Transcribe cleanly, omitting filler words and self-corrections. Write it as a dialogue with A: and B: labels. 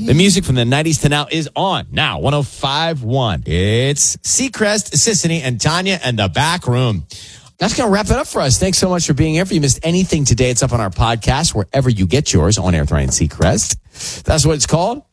A: The music from the 90s to now is on. Now, 105.1. It's Seacrest, Sissany, and Tanya and the Back Room. That's going to wrap it up for us. Thanks so much for being here. If you missed anything today, it's up on our podcast, wherever you get yours, On Air with Ryan Seacrest. That's what it's called.